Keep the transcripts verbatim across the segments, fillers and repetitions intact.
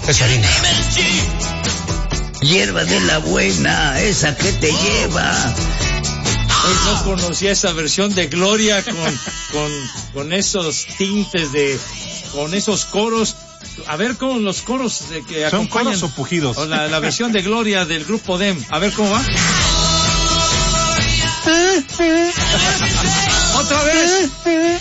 Es harina. Hierba de la buena, esa que te lleva. Hoy no conocía esa versión de Gloria con, con, con esos tintes de, con esos coros. A ver cómo los coros de que ¿Son acompañan. coros o pujidos? O la, la versión de Gloria del grupo D E M. A ver cómo va. ¡Otra vez!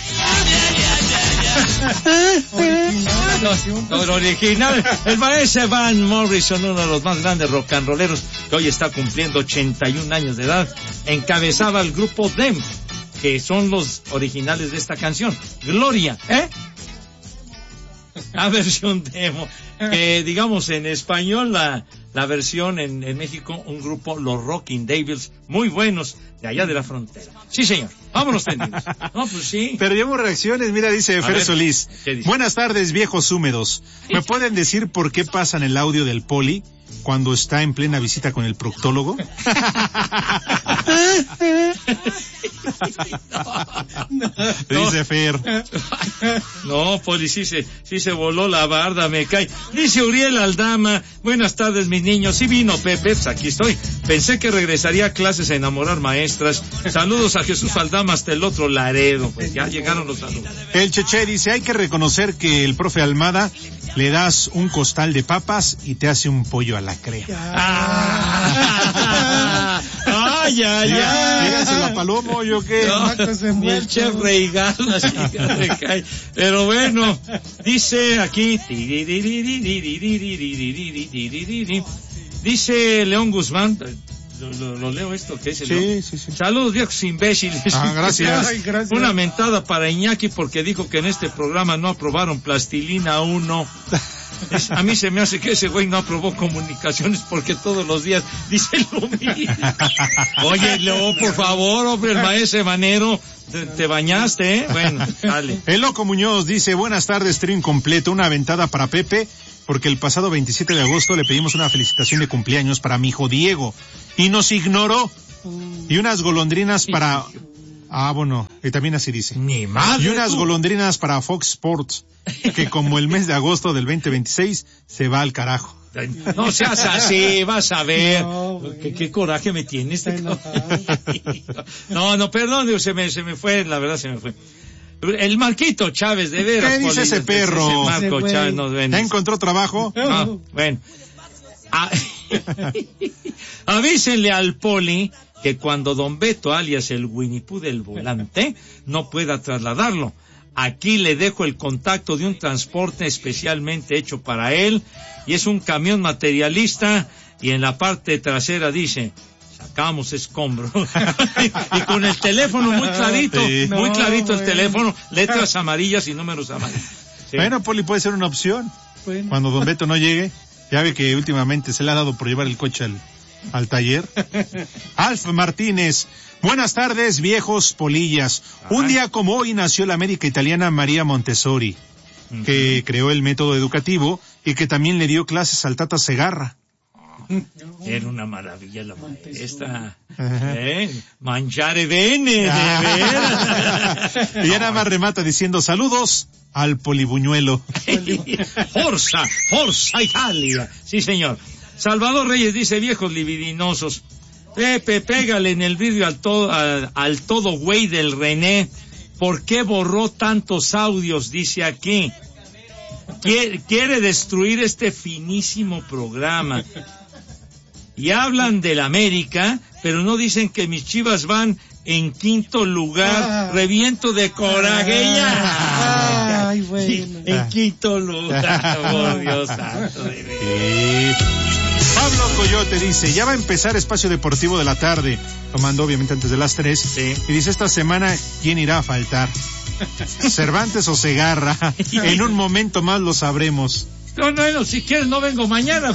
No, no, el original, el maestro Van Morrison, uno de los más grandes rock and rolleros, que hoy está cumpliendo ochenta y un años de edad, encabezaba el grupo D E M, que son los originales de esta canción, Gloria, ¿eh? La versión demo, que digamos en español, la, la versión en, en México, un grupo, los Rocking Devils, muy buenos, de allá de la frontera. Sí, señor, vámonos tendidos. No, pues sí. Pero llevamos reacciones, mira, dice Fer Solís. Buenas tardes, viejos húmedos. ¿Me pueden decir por qué pasan el audio del Poli cuando está en plena visita con el proctólogo? no, dice Fer. No, Poli, sí se, sí se voló la barda, me cae. Dice Uriel Aldama, buenas tardes, mis niños. Sí vino Pepe, pues aquí estoy. Pensé que regresaría a clases a enamorar maestras. Saludos a Jesús Aldama hasta el otro Laredo. Pues ya llegaron los saludos. El Cheche dice, hay que reconocer que el profe Almada le das un costal de papas y te hace un pollo a la crema. Ah, ay, ya, ya. Dígaselo a Palomo, yo qué. No, ni el chef Reigado, así que me cae. Pero bueno, dice aquí, dice León Guzmán, lo, lo, lo leo esto, ¿qué es el sí, sí, sí. Saludos, viejos imbéciles. Ah, gracias. Ay, gracias. Una mentada para Iñaki porque dijo que en este programa no aprobaron Plastilina uno. Es, a mí se me hace que ese güey no aprobó comunicaciones porque todos los días dice lo mismo. Oye, Leo, por favor, hombre, el maestro Manero, te, te bañaste, ¿eh? Bueno, dale. El Loco Muñoz dice, buenas tardes, trío incompleto, una aventada para Pepe, porque el pasado veintisiete de agosto le pedimos una felicitación de cumpleaños para mi hijo Diego, y nos ignoró, y unas golondrinas para... Ah, bueno, y también así dice. Ni madre. Y unas tú. golondrinas para Fox Sports, que como el mes de agosto del veinte veintiséis se va al carajo. No seas así, vas a ver. No, ¿Qué, qué coraje me tienes. No, no, perdón, se me, se me fue, la verdad se me fue. El Marquito Chávez, de veras. ¿Qué dice ese perro? Ese Marco ese Chávez nos ven. ¿Ya encontró trabajo? No, bueno. Ah, avísenle al Poli que cuando don Beto, alias el Winnie Pooh del volante, no pueda trasladarlo. Aquí le dejo el contacto de un transporte especialmente hecho para él, y es un camión materialista, y en la parte trasera dice, sacamos escombros. Y con el teléfono muy clarito, sí. muy no, clarito el bueno. teléfono, letras amarillas y números amarillos. Sí. Bueno, Poli, puede ser una opción. Bueno. Cuando don Beto no llegue, ya ve que últimamente se le ha dado por llevar el coche al... al taller. Alf Martínez, buenas tardes, viejos polillas. Ay. Un día como hoy nació la médica italiana María Montessori, uh-huh. que creó el método educativo y que también le dio clases al Tata Segarra. Era una maravilla la maestra. ¿Eh? Mangiare bene, de ver. Y ya nada más remata diciendo saludos al Polibuñuelo. Forza, Forza Italia. Sí, señor. Salvador Reyes dice, viejos libidinosos, Pepe, pégale en el vidrio al todo, al, al todo güey del René. ¿Por qué borró tantos audios? Dice aquí. Quiere, quiere destruir este finísimo programa. Y hablan del América, pero no dicen que mis Chivas van en quinto lugar. Ah, reviento de coraje. Ah, ay, bueno. En quinto lugar, por Dios santo. Sí. Pablo Coyote dice, ya va a empezar Espacio Deportivo de la tarde, tomando obviamente antes de las tres, sí. Y dice, esta semana, ¿quién irá a faltar? ¿Cervantes o Segarra? En un momento más lo sabremos. No, no, no, si quieres no vengo mañana.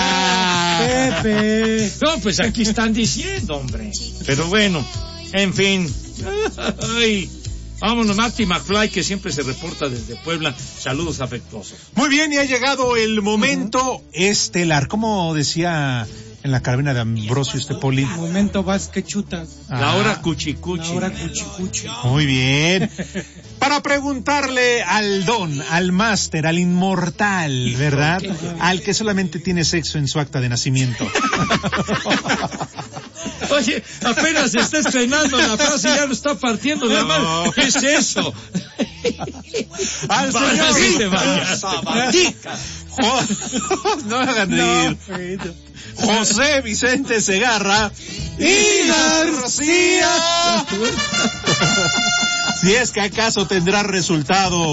Ah, Pepe. No, pues aquí están diciendo, hombre. Pero bueno, en fin. Ay. Vámonos, Marty McFly, que siempre se reporta desde Puebla. Saludos afectuosos. Muy bien, y ha llegado el momento uh-huh. estelar. ¿Cómo decía en la carabina de Ambrosio este Poli? El momento vas que chutas. Ah, la hora cuchicuchi. La hora cuchicuchi. Muy bien. para preguntarle al don, al máster, al inmortal, ¿verdad? Al que solamente tiene sexo en su acta de nacimiento. Oye, apenas se está estrenando la frase y ya lo está partiendo de madre. No. ¿Qué es eso? Al señor. No me hagan reír. No, José Vicente Segarra y García. Si es que acaso tendrá resultado.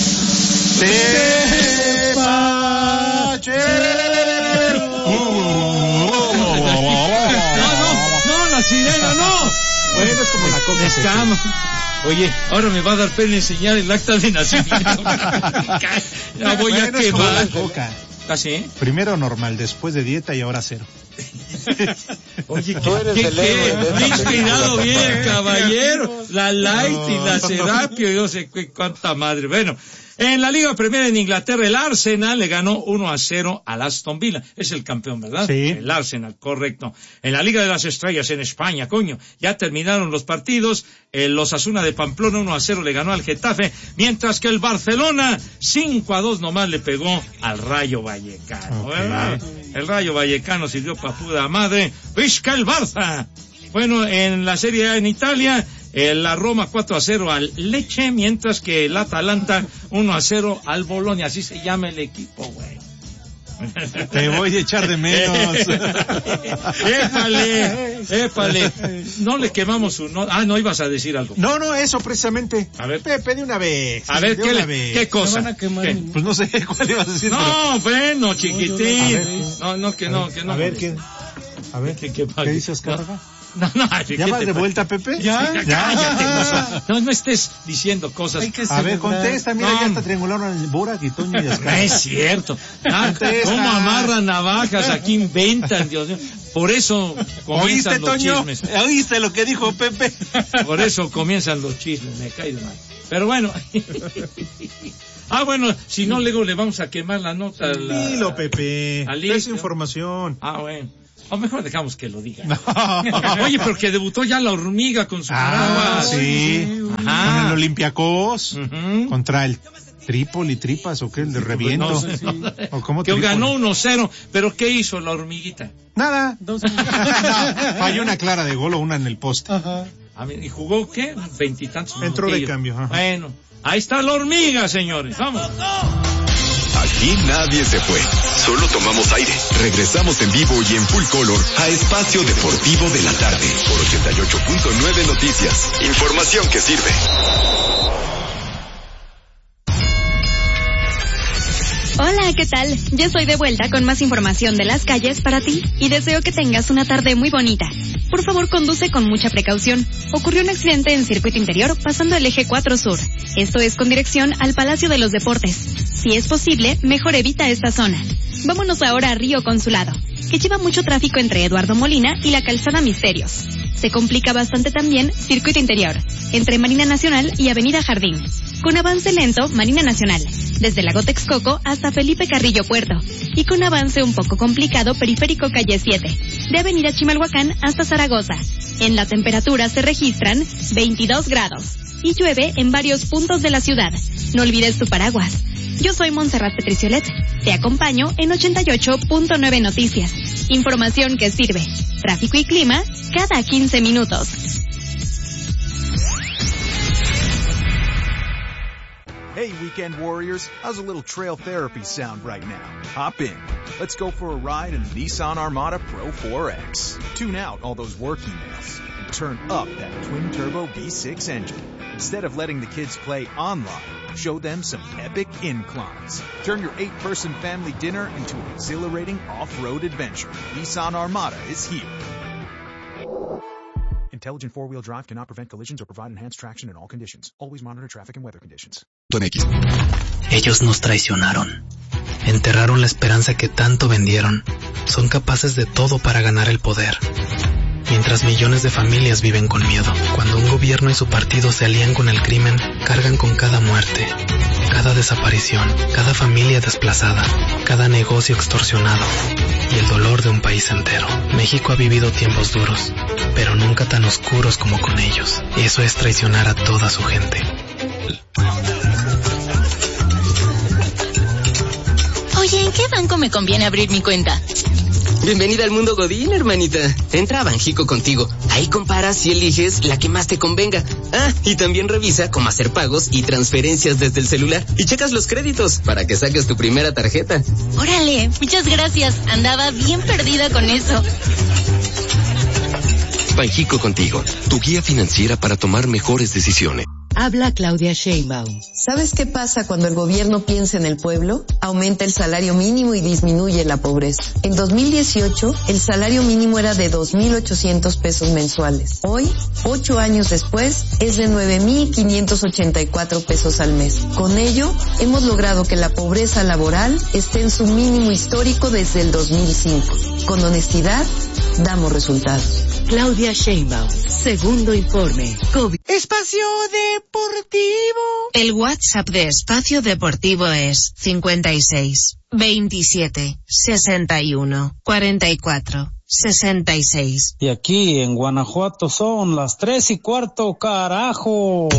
La sirena, no. Bueno, es como la coca. Escama. Oye, ahora me va a dar pena enseñar el acta de nacimiento. La voy bueno, a quemar. La coca. ¿Ah, sí? Primero normal, después de dieta y ahora cero. Oye, ¿qué, ¿qué, qué? Me he inspirado bien, caballero. La light no. y la serapio, yo sé qué, cuánta madre. Bueno. En la Liga Premier en Inglaterra, el Arsenal le ganó uno a cero al Aston Villa. Es el campeón, ¿verdad? Sí. El Arsenal, correcto. En la Liga de las Estrellas en España, coño, ya terminaron los partidos. El Osasuna de Pamplona uno a cero le ganó al Getafe, mientras que el Barcelona cinco a dos nomás le pegó al Rayo Vallecano, okay. ¿verdad? El Rayo Vallecano sirvió pa' puta madre. ¡Visca el Barça! Bueno, en la Serie A en Italia, la Roma cuatro a cero al Lecce, mientras que el Atalanta uno a cero al Bolonia, así se llama el equipo, güey. Te voy a echar de menos. épale, épale. No le quemamos su no... Ah, no ibas a decir algo. No, no, eso precisamente. A ver. Pepe, de una vez. A ver, ¿qué, le... vez. ¿qué cosa? Van a quemar ¿Qué? Pues no sé cuál ibas a decir. No, pero... bueno, chiquitín. No, no, que no, que no. A ver, ¿qué? A ver, ¿qué, qué, ¿qué dices, Carga? No, no, ¿Ya vas de vuelta, Pepe? Ya, ya, ya. No, no estés diciendo cosas. A ver, contesta, mira, no. Ya está triangularon el Borac y Toño y Escarra. No es cierto. Ah, ¿cómo amarran navajas? Aquí inventan, Dios mío. Por eso comienzan ¿Oíste, los Toño? chismes. ¿Oíste lo que dijo Pepe? Por eso comienzan los chismes, me cae de mal. Pero bueno. Ah, bueno, si no, luego le vamos a quemar la nota. La... Dilo, Pepe. Es información. Ah, bueno. O mejor dejamos que lo diga. No. Oye, pero que debutó ya la hormiga con su Ah, sí. Ajá. Con el Olympiacos, uh-huh. Contra el Trípoli, Tripas, ¿o qué? El de Reviento. No sé, sí. ¿O cómo que Trípoli? Ganó uno cero, pero ¿qué hizo la hormiguita? Nada. No, falló una clara de gol o una en el poste. Ajá. ¿Y jugó qué? Veintitantos. Entró de cambio. Ajá. Bueno, ahí está la hormiga, señores. Vamos. Aquí nadie se fue, solo tomamos aire. Regresamos en vivo y en full color a Espacio Deportivo de la Tarde por ochenta y ocho punto nueve Noticias. Información que sirve. Hola, ¿qué tal? Yo estoy de vuelta con más información de las calles para ti y deseo que tengas una tarde muy bonita. Por favor, conduce con mucha precaución. Ocurrió un accidente en circuito interior pasando el eje cuatro sur. Esto es con dirección al Palacio de los Deportes. Si es posible, mejor evita esta zona. Vámonos ahora a Río Consulado, que lleva mucho tráfico entre Eduardo Molina y la Calzada Misterios. Se complica bastante también circuito interior, entre Marina Nacional y Avenida Jardín. Con avance lento, Marina Nacional, desde Lago Texcoco hasta Felipe Carrillo Puerto. Y con avance un poco complicado, Periférico Calle siete, de Avenida Chimalhuacán hasta Zaragoza. En la temperatura se registran veintidós grados. Y llueve en varios puntos de la ciudad. No olvides tu paraguas. Yo soy Montserrat Petriciolet. Te acompaño en ochenta y ocho punto nueve Noticias. Información que sirve. Tráfico y clima cada quince minutos. Hey, Weekend Warriors. How's a little trail therapy sound right now? Hop in. Let's go for a ride in the Nissan Armada Pro four X. Tune out all those work emails and turn up that twin-turbo V six engine. Instead of letting the kids play online, show them some epic inclines. Turn your eight-person family dinner into an exhilarating off-road adventure. Nissan Armada is here. Intelligent four-wheel drive cannot prevent collisions or provide enhanced traction in all conditions. Always monitor traffic and weather conditions. Ellos nos traicionaron. Enterraron la esperanza que tanto vendieron. Son capaces de todo para ganar el poder. Mientras millones de familias viven con miedo. Cuando un gobierno y su partido se alían con el crimen, cargan con cada muerte, cada desaparición, cada familia desplazada, cada negocio extorsionado y el dolor de un país entero. México ha vivido tiempos duros, pero nunca tan oscuros como con ellos. Y eso es traicionar a toda su gente. ¿En qué banco me conviene abrir mi cuenta? Bienvenida al mundo Godín, hermanita. Entra a Banjico Contigo. Ahí comparas y eliges la que más te convenga. Ah, y también revisa cómo hacer pagos y transferencias desde el celular. Y checas los créditos para que saques tu primera tarjeta. Órale, muchas gracias. Andaba bien perdida con eso. Banjico Contigo, tu guía financiera para tomar mejores decisiones. Habla Claudia Sheinbaum. ¿Sabes qué pasa cuando el gobierno piensa en el pueblo? Aumenta el salario mínimo y disminuye la pobreza. En dos mil dieciocho, el salario mínimo era de dos mil ochocientos pesos mensuales. Hoy, ocho años después, es de nueve mil quinientos ochenta y cuatro pesos al mes. Con ello, hemos logrado que la pobreza laboral esté en su mínimo histórico desde el dos mil cinco. Con honestidad, damos resultados. Claudia Sheinbaum, segundo informe. COVID. Espacio Deportivo. El WhatsApp de Espacio Deportivo es cincuenta y seis, veintisiete, sesenta y uno, cuarenta y cuatro, sesenta y seis. Y aquí en Guanajuato son las tres y cuarto, carajo.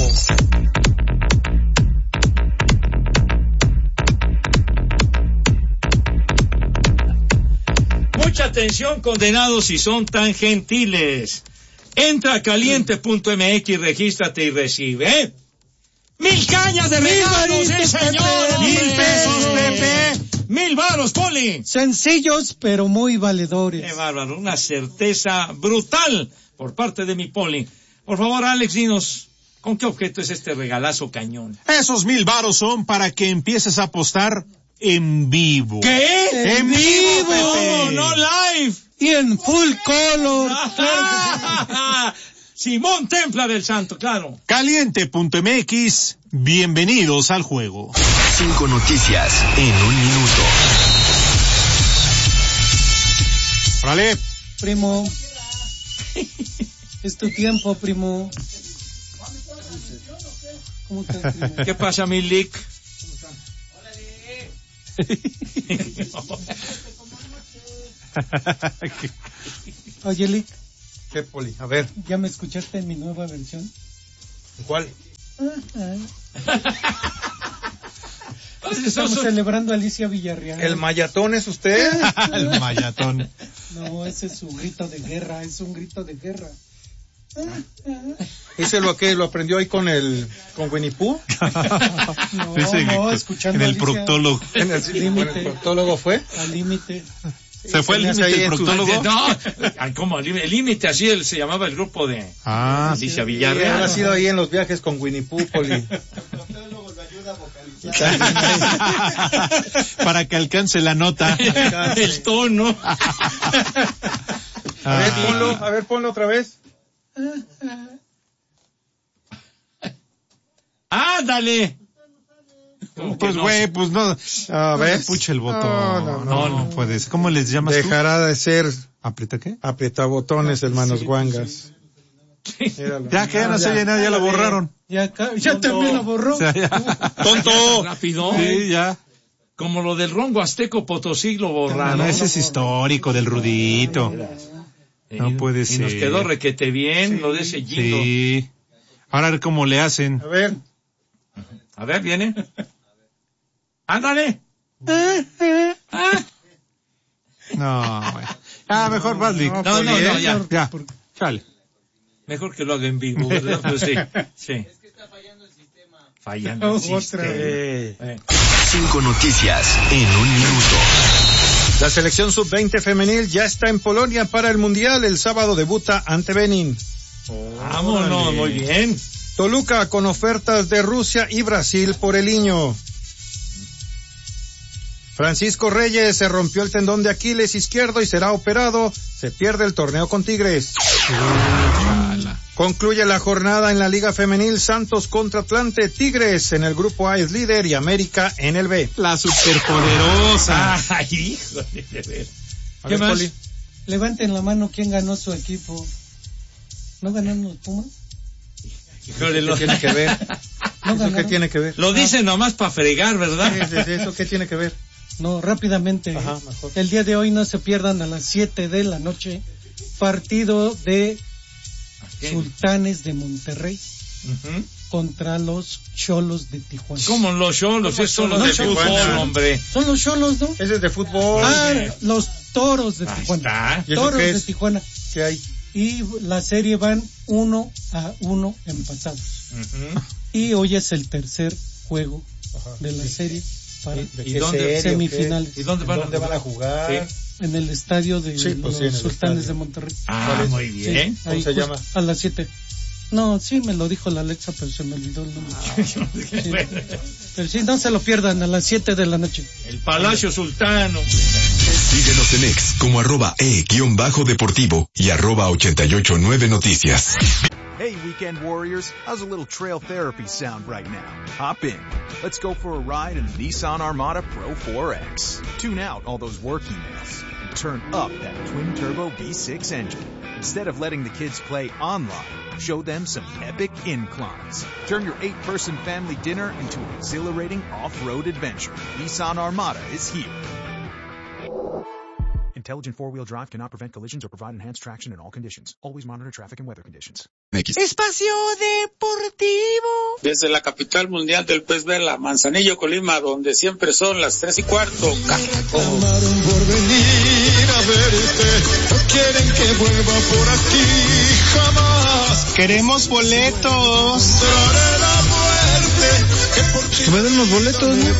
Mucha atención, condenados, si son tan gentiles. Entra a caliente punto m x, regístrate y recibe, ¿eh? ¡Mil cañas de regalos, sí, señor! ¡Mil pesos, Pepe! ¡Mil varos, Poli! Sencillos, pero muy valedores. ¡Qué bárbaro! Una certeza brutal por parte de mi Poli. Por favor, Alex, dinos, ¿con qué objeto es este regalazo cañón? Esos mil varos son para que empieces a apostar en vivo. ¿Qué? En, en vivo, vivo, Pepe. No live. Y en full color. Claro. Simón Templar el Santo, claro. Caliente punto m x, bienvenidos al juego. Cinco noticias en un minuto. Órale. Primo. Es tu tiempo, primo. ¿Cómo estás, primo? ¿Qué pasa, mi Lick? Oye, Lick. ¿Qué, Poli? A ver. ¿Ya me escuchaste en mi nueva versión? ¿Cuál? Estamos celebrando a Alicia Villarreal. ¿El mayatón es usted? El mayatón. No, ese es su grito de guerra, es un grito de guerra. ¿Ese lo que lo aprendió ahí con el con Winnie Pooh? No, Dice no, que, escuchando en el Alicia, proctólogo. ¿En el, bueno, el proctólogo fue? Al límite. ¿Se fue el límite el proctólogo? No, ¿cómo? El límite, así él, se llamaba el grupo de ah, Alicia sí, Villarreal. Ha sido ahí en los viajes con Winnie Pooh, Poli. El proctólogo lo ayuda a vocalizar. Para que alcance la nota. El tono. A ver, ponlo, a ver, ponlo otra vez. ¡Ándale! Pues güey, no? pues no. A ver. No pucha el botón. No, no, no, no, no puedes. ¿Cómo les llamas tú? Dejará de ser. ¿Aprieta qué? Aprietabotones, hermanos sí, guangas. Sí. Ya que ya no se oye nada, ya lo borraron. Ya, ya también lo borró. O sea, ya. ¡Tonto! Rápido. Sí, ya. Como lo del rongo azteco Potosí lo borraron. No, ese es histórico del Rudito. No puede ser. Y nos quedó requete bien, sí, lo de ese Gindo. Sí. Ahora a ver cómo le hacen. A ver. A ver, viene. ¡Ándale! No, güey. Ah, mejor vas, Lick. No, no, no, no, ya. Ya, chale. Mejor que lo haga en vivo, ¿verdad? Pues sí, sí. Es que está fallando el sistema. Fallando el sistema. Eh. Cinco noticias en un minuto. La selección sub veinte femenil ya está en Polonia para el Mundial. El sábado debuta ante Benin. Oh, vámonos, muy bien. Toluca con ofertas de Rusia y Brasil por Eliño. Francisco Reyes se rompió el tendón de Aquiles izquierdo y será operado. Se pierde el torneo con Tigres. Concluye la jornada en la Liga Femenil. Santos contra Atlante. Tigres en el grupo A es líder y América en el B. La superpoderosa. Ay, hijo de ver. ¿Qué más? Poli? Levanten la mano quién ganó su equipo. ¿No ganaron los Pumas? ¿Qué lo... tiene que ver? ¿No ¿Eso qué tiene que ver? Lo dicen nomás para fregar, ¿verdad? ¿Qué es eso? ¿Qué tiene que ver? No, rápidamente. Ajá, mejor. El día de hoy no se pierdan a las siete de la noche partido de Sultanes de Monterrey uh-huh. contra los Xolos de Tijuana. ¿Cómo los Xolos? Es solo de fútbol, hombre. Son los Xolos, ¿no? Ese es de fútbol. Ah, los Toros de Tijuana. Toros de Tijuana. ¿Qué hay? Y la serie van uno a uno empatados. Uh-huh. Y hoy es el tercer juego Ajá, de la sí. serie para ¿Y dónde, semifinales. ¿Y dónde van, ¿Dónde van a jugar? Sí. En el estadio de sí, pues los sí, Sultanes de Monterrey. Ah, muy bien. Sí, ¿Cómo se llama? A las siete. No, sí, me lo dijo la Alexa, pero se me olvidó el nombre. Ah, sí. Pero sí, no se lo pierdan, a las siete de la noche. El Palacio Sultano. Síguenos en X como arroba e guión bajo deportivo y arroba ochenta y ocho nueve noticias. Hey, Weekend Warriors, how's a little trail therapy sound right now? Hop in. Let's go for a ride in the Nissan Armada Pro four X. Tune out all those work emails and turn up that twin-turbo V six engine. Instead of letting the kids play online, show them some epic inclines. Turn your eight-person family dinner into an exhilarating off-road adventure. Nissan Armada is here. Intelligent four-wheel drive cannot prevent collisions or provide enhanced traction in all conditions. Always monitor traffic and weather conditions. X. Espacio Deportivo. Desde la capital mundial del pez vela, Manzanillo, Colima, donde siempre son las tres y cuarto. Llamaron por venir a verte, no quieren que vuelva por aquí jamás. Queremos boletos. Traeré la muerte, que por ti que me den los boletos, ¿no?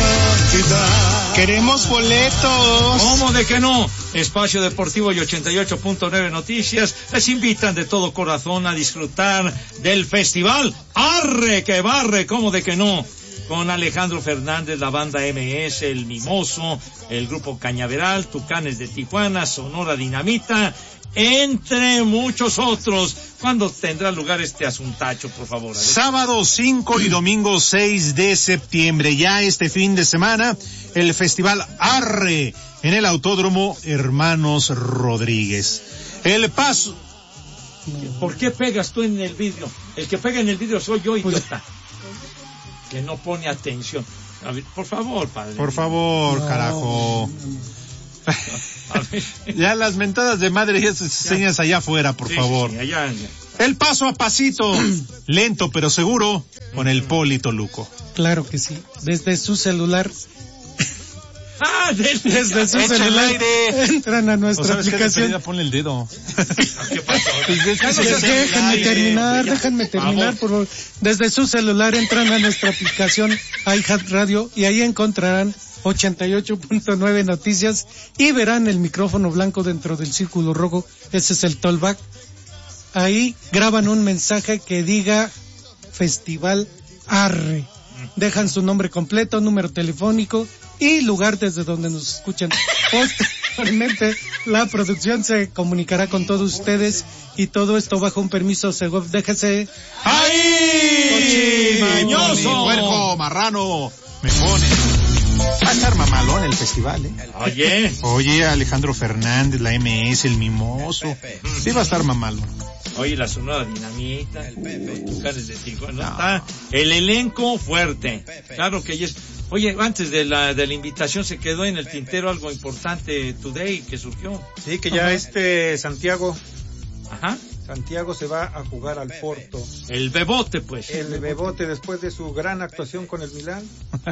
Queremos boletos. ¿Cómo de que no? Espacio Deportivo y ochenta y ocho punto nueve Noticias les invitan de todo corazón a disfrutar del festival Arre que Barre, ¿cómo de que no? Con Alejandro Fernández, la banda M S, El Mimoso, el grupo Cañaveral, Tucanes de Tijuana, Sonora Dinamita, entre muchos otros. ¿Cuándo tendrá lugar este asuntacho, por favor? Alex? Sábado cinco y domingo seis de septiembre. Ya este fin de semana, el Festival Arre en el Autódromo Hermanos Rodríguez. El paso... ¿Por qué pegas tú en el vidrio? El que pega en el vidrio soy yo, idiota. Que no pone atención. A ver, por favor, padre. Por favor, no, carajo. No, no. Ya las mentadas de madre ya se enseñan allá afuera, por sí, favor. Sí, allá, allá. El paso a pasito, lento pero seguro, con el Poli Toluco. Claro que sí. Desde su celular. Ah, desde, desde su celular entran a nuestra aplicación. Ponle el dedo. ¿Qué pasó? Déjenme terminar, déjenme terminar, por favor. Desde su celular entran a nuestra aplicación iHeartRadio y ahí encontrarán ochenta y ocho punto nueve Noticias y verán el micrófono blanco dentro del círculo rojo. Ese es el tollback. Ahí graban un mensaje que diga Festival Arre. Dejan su nombre completo, número telefónico y lugar desde donde nos escuchan. Posteriormente, la producción se comunicará con todos ustedes y todo esto bajo un permiso Segov. Déjese. ¡Ay! ¡Mañoso! Puerco, marrano, me pone. Va a estar mamalón el festival, ¿eh? Oye. Oye, Alejandro Fernández, la M S, el Mimoso. Sí va a estar mamalón. Oye, la Sonora Dinamita, uh, Tucanes de Tijuana, no. Está el elenco fuerte. Claro que es. Oye, antes de la de la invitación se quedó en el tintero algo importante today que surgió. Sí, que ya Ajá. este Santiago. Ajá. Santiago se va a jugar al Porto. El Bebote, pues. El, el Bebote después de su gran actuación con el Milán.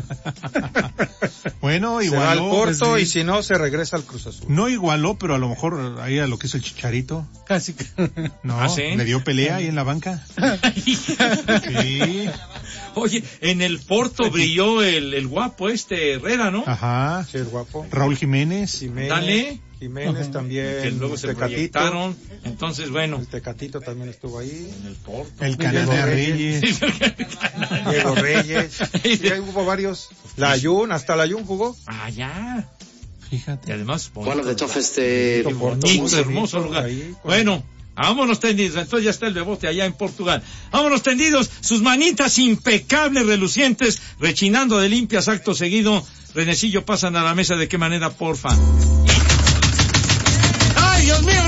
Bueno, igualó. Se va al Porto pues, y si no, se regresa al Cruz Azul. No igualó, pero a lo mejor ahí a lo que hizo el Chicharito. Casi. No, ¿Ah, sí? Le dio pelea ahí en la banca. Sí. Oye, en el Porto brilló el, el guapo este Herrera, ¿no? Ajá. Sí, el guapo. Raúl Jiménez. Jiménez. Dale. Jiménez uh-huh. también. Que luego se proyectaron. Entonces, bueno. El Tecatito también estuvo ahí. En el Porto. El Canadá Reyes. Diego Reyes. Y ahí hubo varios. La Ayun, hasta la Ayun jugó. Ah, ya. Fíjate. Y además, bueno, de hecho, este bonito, hermoso lugar. Ahí, bueno. Vámonos tendidos, entonces ya está el Bebote allá en Portugal. Vámonos tendidos, sus manitas impecables, relucientes, rechinando de limpias, acto seguido. Renecillo, pasan a la mesa, ¿de qué manera, porfa? ¡Ay, Dios mío, no!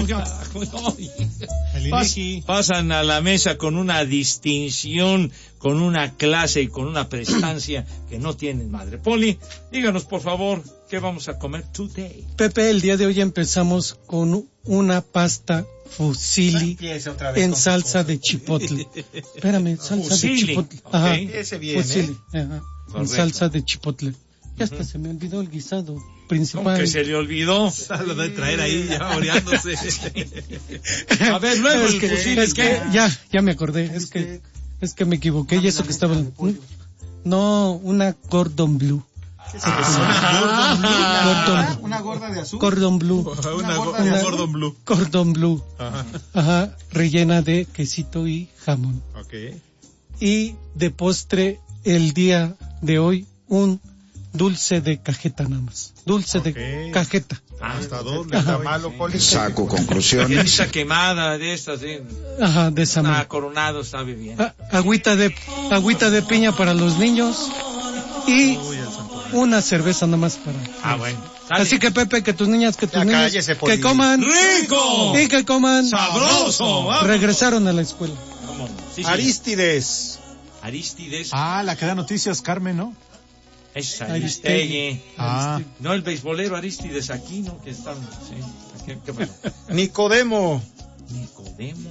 Pas, pasan a la mesa con una distinción, con una clase y con una prestancia que no tienen madre. Poli, díganos por favor, ¿qué vamos a comer today? Pepe, el día de hoy empezamos con una pasta fusilli en salsa de chipotle. Espérame, salsa Fusilli. de chipotle. Ajá. Okay. Ese viene. Fusilli, ajá. En salsa de chipotle. Ya hasta uh-huh. se me olvidó el guisado principal. ¿Cómo que se le olvidó? Lo de traer ahí ya oreándose. A ver, luego es el que, fusilli, es que ya, ya me acordé. Es que, es que me equivoqué y eso que estaba. No, una cordon bleu. ¿Qué es eso? Ah, cordon, una gorda de azul. Cordon bleu. Una, una, gorda una cordon bleu. Cordon bleu. Ajá. Ajá, rellena de quesito y jamón. Okay. Y de postre el día de hoy un dulce de cajeta nada más. Dulce okay. de cajeta. Ah, ¿hasta dónde está malo, Poli? Saco conclusiones. Esa quemada de estas, ¿sí? Ajá, de esa manera. Ah, coronado está bien. Ah, agüita de agüita de piña para los niños y una cerveza nada más para. Ah, bueno. Dale. Así que Pepe, que tus niñas, que tus niños cállese, que coman rico y que coman sabroso. Vamos. Regresaron a la escuela. Sí, sí. Arístides. Aristides. Ah, la que da noticias, Carmen, ¿no? Es Aristegui. Ah. No, el beisbolero Aristides aquí, ¿no? Que están, sí. ¿Qué, qué bueno? Nicodemo. Nicodemo.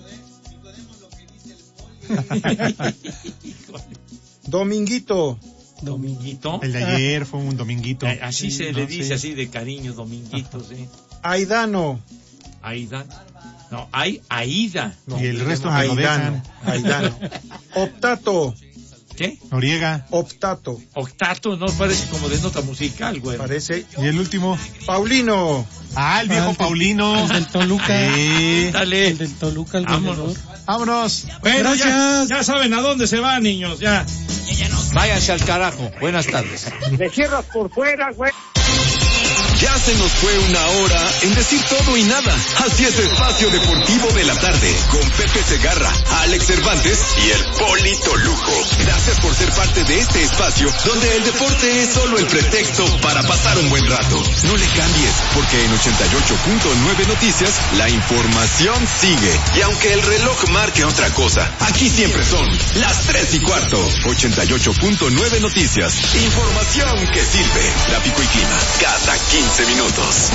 Dominguito. Dominguito. El de ayer fue un dominguito. Eh, así sí, se no, le dice, sí. así de cariño, dominguito, sí. Aidano. Aida. No, hay Aida. No, y el resto me lo dejan. Aidano. Optato. ¿Qué? Noriega. Optato. Octato, no parece como de nota musical, güey. Parece. Y el último. Paulino. Ah, el viejo ah, el Paulino. El del Toluca. Sí. Dale. El del Toluca, el Vámonos. Vámonos. Bueno, gracias. Ya, ya saben a dónde se van, niños, ya. Váyanse al carajo. Buenas tardes. Me cierras por fuera, güey. Ya se nos fue una hora en decir todo y nada. Así es Espacio Deportivo de la Tarde, con Pepe Segarra, Alex Cervantes y el Polito Lujo. Gracias por ser parte de este espacio, donde el deporte es solo el pretexto para pasar un buen rato. No le cambies, porque en ochenta y ocho punto nueve Noticias, la información sigue. Y aunque el reloj marque otra cosa, aquí siempre son las tres y cuarto. ochenta y ocho punto nueve Noticias. Información que sirve. Tráfico y clima, cada quince minutos.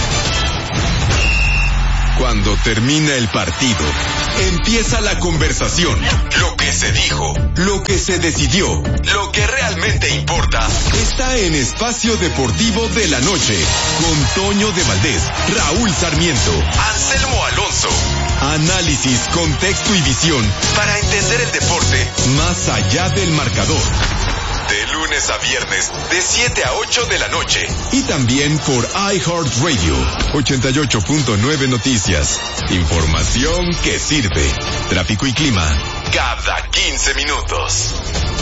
Cuando termina el partido, empieza la conversación. Lo que se dijo, lo que se decidió, lo que realmente importa, está en Espacio Deportivo de la Noche, con Toño de Valdés, Raúl Sarmiento, Anselmo Alonso. Análisis, contexto y visión para entender el deporte más allá del marcador. De lunes a viernes, de siete a ocho de la noche. Y también por iHeartRadio, ochenta y ocho punto nueve Noticias. Información que sirve. Tráfico y clima, cada quince minutos.